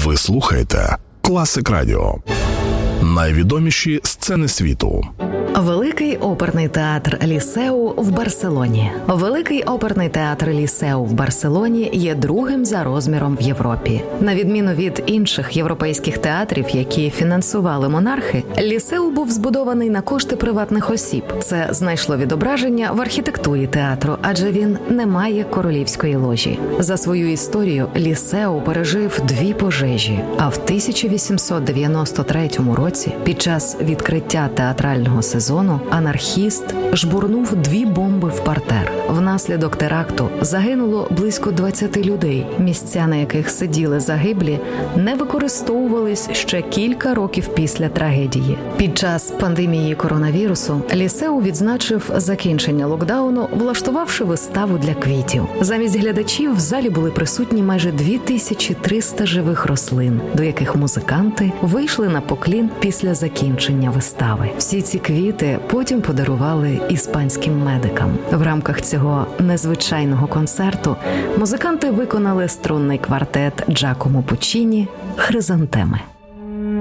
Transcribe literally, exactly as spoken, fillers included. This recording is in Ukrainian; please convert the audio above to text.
Ви слухаєте Класик Радіо. Найвідоміші сцени світу. Великий оперний театр Лісеу в Барселоні. Великий оперний театр Лісеу в Барселоні є другим за розміром в Європі. На відміну від інших європейських театрів, які фінансували монархи, Лісеу був збудований на кошти приватних осіб. Це знайшло відображення в архітектурі театру, адже він не має королівської ложі. За свою історію Лісеу пережив дві пожежі, а в тисяча вісімсот дев'яносто третьому році під час відкриття театрального сезону анархіст жбурнув дві бомби в партер. Внаслідок теракту загинуло близько двадцяти людей. Місця, на яких сиділи загиблі, не використовувались ще кілька років після трагедії. Під час пандемії коронавірусу Лісеу відзначив закінчення локдауну, влаштувавши виставу для квітів. Замість глядачів в залі були присутні майже дві тисячі триста живих рослин, до яких музиканти вийшли на поклін після закінчення вистави. Всі ці квіти потім подарували іспанським медикам. В рамках цього незвичайного концерту музиканти виконали струнний квартет Джакомо Пуччіні «Хризантеми».